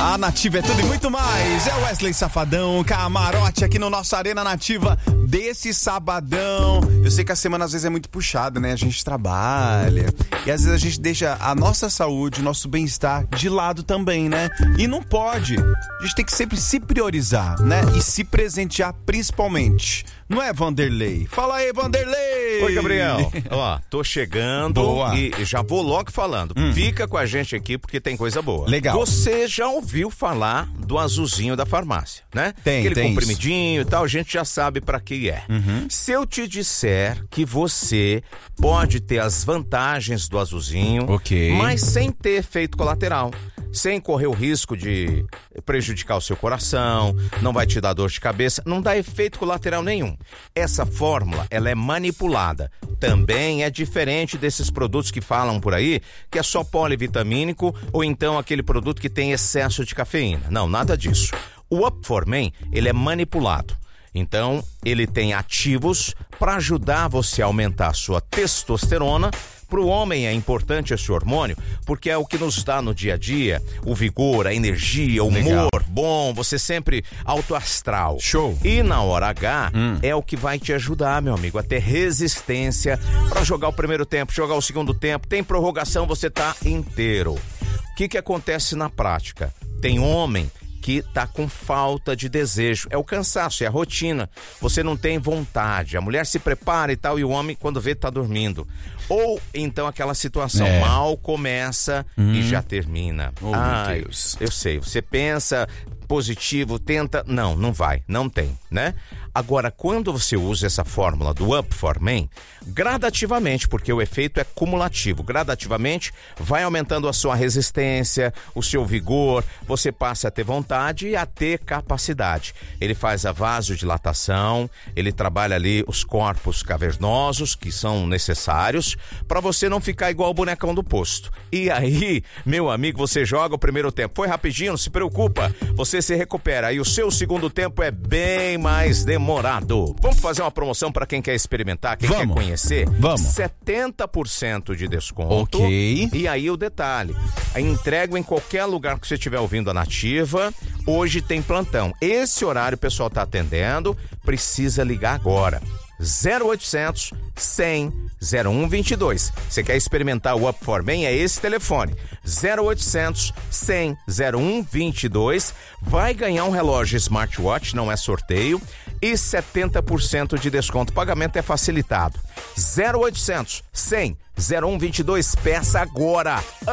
A Nativa é tudo e muito mais. É o Wesley Safadão, camarote aqui no nosso Arena Nativa desse sabadão. Eu sei que a semana às vezes é muito puxada, né? A gente trabalha e às vezes a gente deixa a nossa saúde, o nosso bem-estar de lado também, né? E não pode. A gente tem que sempre se priorizar, né? E se presentear principalmente. Não é, Vanderlei? Fala aí, Vanderlei! Oi, Gabriel. Ó, tô chegando. Boa. E já vou logo falando. Fica com a gente aqui porque tem coisa boa. Legal. Você já ouviu falar do azulzinho da farmácia, né? Tem Aquele isso. comprimidinho e tal, a gente já sabe pra que é. Se eu te disser que você pode ter as vantagens do azulzinho, Ok. mas sem ter efeito colateral, sem correr o risco de prejudicar o seu coração, não vai te dar dor de cabeça, não dá efeito colateral nenhum. Essa fórmula, ela é manipulada. Também é diferente desses produtos que falam por aí, que é só polivitamínico ou então aquele produto que tem excesso de cafeína. Não, nada disso. O Up4Men, ele é manipulado. Então, ele tem ativos para ajudar você a aumentar a sua testosterona. Para o homem é importante esse hormônio, porque é o que nos dá no dia a dia o vigor, a energia, o humor bom, você sempre alto astral. Show. E na hora H é o que vai te ajudar, meu amigo, a ter resistência para jogar o primeiro tempo, jogar o segundo tempo. Tem prorrogação, você tá inteiro. O que acontece na prática? Tem homem que tá com falta de desejo, é o cansaço, é a rotina, você não tem vontade, a mulher se prepara e tal, e o homem quando vê tá dormindo, ou então aquela situação, mal começa e já termina. Meu Deus. Eu sei, você pensa positivo, tenta, não vai, não tem, né? Agora, quando você usa essa fórmula do Up4Men, gradativamente, porque o efeito é cumulativo, gradativamente vai aumentando a sua resistência, o seu vigor, você passa a ter vontade e a ter capacidade. Ele faz a vasodilatação, ele trabalha ali os corpos cavernosos que são necessários para você não ficar igual o bonecão do posto. E aí, meu amigo, você joga o primeiro tempo, foi rapidinho, não se preocupa, você se recupera e o seu segundo tempo é bem mais demorado. Vamos fazer uma promoção para quem quer experimentar, quem quer conhecer? Vamos. 70% de desconto. Ok. E aí o detalhe, a entrega em qualquer lugar que você estiver ouvindo a Nativa, hoje tem plantão. Esse horário o pessoal tá atendendo, precisa ligar agora. 0800 100 0122. Você quer experimentar o Up4Men? É esse telefone. 0800 100 0122. Vai ganhar um relógio smartwatch, não é sorteio, e 70% de desconto. O pagamento é facilitado. 0800 100 0122. Peça agora.